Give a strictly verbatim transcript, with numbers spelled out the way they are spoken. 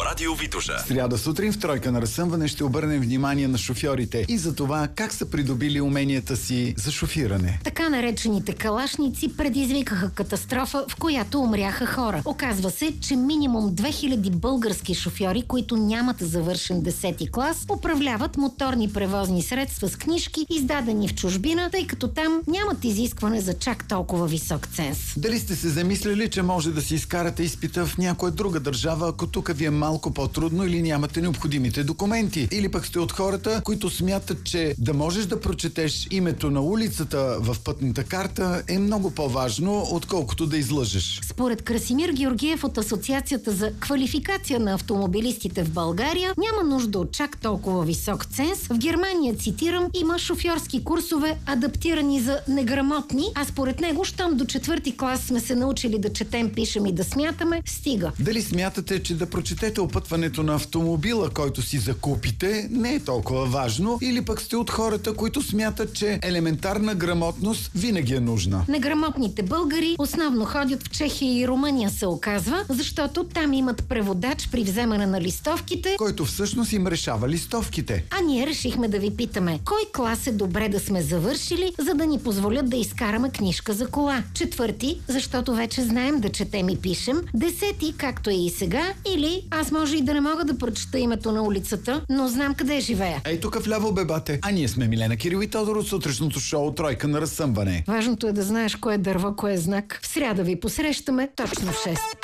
Радио Витоша. Сряда сутрин в Тройка на разсъмване ще обърнем внимание на шофьорите и за това как са придобили уменията си за шофиране. Така наречените калашници предизвикаха катастрофа, в която умряха хора. Оказва се, че минимум две хиляди български шофьори, които нямат завършен десети клас, управляват моторни превозни средства с книжки, издадени в чужбина, тъй като там нямат изискване за чак толкова висок ценз. Дали сте се замислили, че може да си изкарате изпита в някоя друга държава, ако тук ви е малко по-трудно или нямате необходимите документи? Или пък сте от хората, които смятат, че да можеш да прочетеш името на улицата в пътната карта е много по-важно, отколкото да излъжеш. Според Красимир Георгиев от Асоциацията за квалификация на автомобилистите в България, няма нужда от чак толкова висок ценз. В Германия, цитирам, има шофьорски курсове, адаптирани за неграмотни, а според него, щом до четвърти клас сме се научили да четем, пишем и да смятаме, стига. Дали смятате, че да прочетете опътването на автомобила, който си закупите, не е толкова важно, или пък сте от хората, които смятат, че елементарна грамотност винаги е нужна? Неграмотните българи основно ходят в Чехия и Румъния, се оказва, защото там имат преводач при вземане на листовките, който всъщност им решава листовките. А ние решихме да ви питаме, кой клас е добре да сме завършили, за да ни позволят да изкараме книжка за кола? Четвърти, защото вече знаем да четем и пишем. Десети, както е и сега. Или аз може и да не мога да прочета името на улицата, но знам къде живея. Ей тук вляво, бебате. А ние сме Милена Кирил и Тодор от сутрешното шоу Тройка на разсъмване. Важното е да знаеш кое е дърво, кое е знак. В сряда ви посрещаме точно в шест.